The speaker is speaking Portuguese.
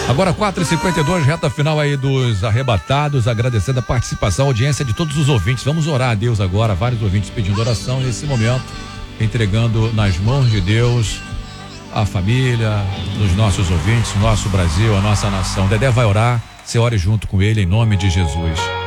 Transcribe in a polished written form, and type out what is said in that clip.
Agora 4h52, reta final aí dos arrebatados, agradecendo a participação, a audiência de todos os ouvintes. Vamos orar a Deus agora, vários ouvintes pedindo oração nesse momento, entregando nas mãos de Deus a família, dos nossos ouvintes, nosso Brasil, a nossa nação. Dedé vai orar, você ore junto com ele em nome de Jesus.